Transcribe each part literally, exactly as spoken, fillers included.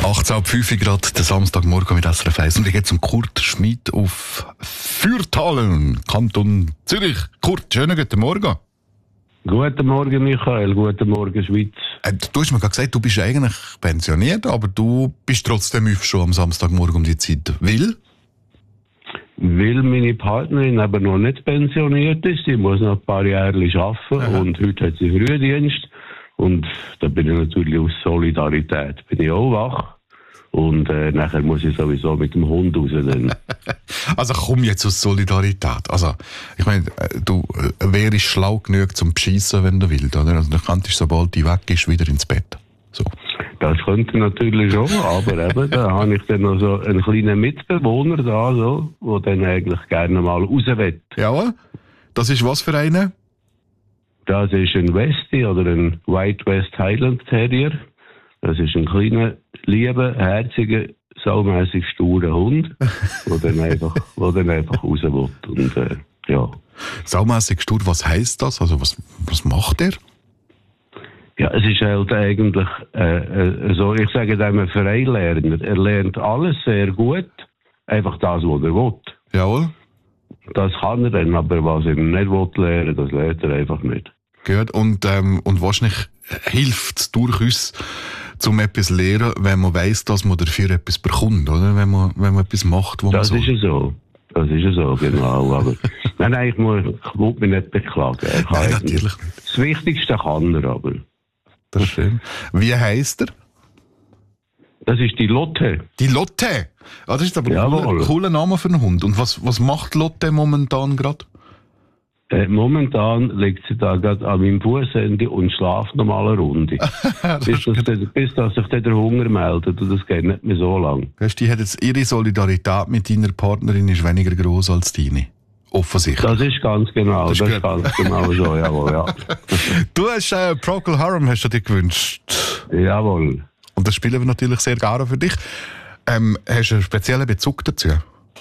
achtzehn Uhr fünf Grad, der Samstagmorgen mit S R F eins. Und ich gehe zum Kurt Schmid auf Fürthalen, Kanton Zürich. Kurt, schönen guten Morgen. Guten Morgen, Michael. Guten Morgen, Schweiz. Äh, du hast mir gerade gesagt, du bist eigentlich pensioniert, aber du bist trotzdem schon am Samstagmorgen um die Zeit. Weil? Weil meine Partnerin aber noch nicht pensioniert ist. Sie muss noch ein paar Jahre arbeiten. Aha. Und heute hat sie Frühdienst. Und da bin ich natürlich aus Solidarität. Bin ich auch wach. Und äh, nachher muss ich sowieso mit dem Hund raus. Also komm jetzt aus Solidarität. Also, ich meine, du wärst schlau genug zum Beschissen, wenn du willst, oder? Also, dann könntest du, sobald die weg ist, wieder ins Bett. So. Das könnte natürlich schon, aber eben, da habe ich dann noch so einen kleinen Mitbewohner da, so, der dann eigentlich gerne mal raus will. Ja, das ist was für eine? Das ist ein Westie oder ein White West Highland Terrier. Das ist ein kleiner, lieber, herziger, saumässig sturer Hund, der dann einfach, der dann einfach raus will. Und, äh, ja. Saumässig stur, was heisst das? Also, was, was macht er? Ja, es ist halt eigentlich, äh, äh, so, ich sage dem ein Freilerner. Er lernt alles sehr gut, einfach das, was er will. Jawohl. Das kann er dann, aber was er nicht will lernen, das lernt er einfach nicht. Gut, und, ähm, und wahrscheinlich hilft es durchaus, zum etwas zu lernen, wenn man weiss, dass man dafür etwas bekommt, oder? Wenn man, wenn man etwas macht, wo das man so... Das ist ja so. Das ist ja so, genau. Aber nein, nein, ich muss, ich muss mich nicht beklagen. Er kann nein, natürlich nicht. Das Wichtigste kann er aber. Das ist schön. Wie heisst er? Das ist die Lotte. Die Lotte? Ah, das ist aber ein cooler, cooler Name für einen Hund. Und was, was macht Lotte momentan gerade? Äh, momentan liegt sie da gerade an meinem Fußende und schlaft noch mal eine Runde. bis, dass der, bis dass sich dann der Hunger meldet. Und das geht nicht mehr so lang. Die hat jetzt ihre Solidarität mit deiner Partnerin ist weniger groß als deine. Offensichtlich. Das ist ganz genau. Das ist, das ist ganz genau so, jawohl, ja. Du hast äh, Procol Harum hast du dir gewünscht. Jawohl. Und das spielen wir natürlich sehr gerne für dich. Ähm, hast du einen speziellen Bezug dazu?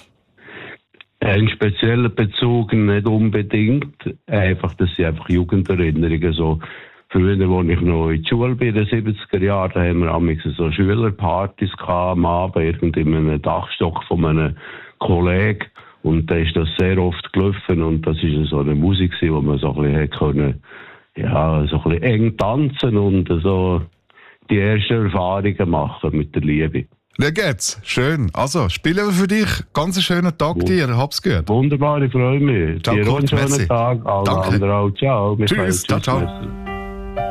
Einen speziellen Bezug nicht unbedingt. Einfach, das sind einfach Jugenderinnerungen. So, früher, als ich noch in der Schule bin, in den siebziger Jahren, da haben wir amigs so Schülerpartys gehabt, am Abend, irgendwie in einem Dachstock von einem Kollegen. Und da ist das sehr oft gelaufen. Und das ist so eine Musik, wo man so ein bisschen können, ja, so ein bisschen eng tanzen und so die ersten Erfahrungen machen mit der Liebe. Ja, geht's. Schön. Also, spielen wir für dich. Ganz einen schönen Tag dir. Hab's gut. Wunderbar, ich freue mich. Ciao, dir Kurt, einen schönen merci. Tag. Alle Danke. anderen auch. Ciao. Tschüss. Ciao, ciao.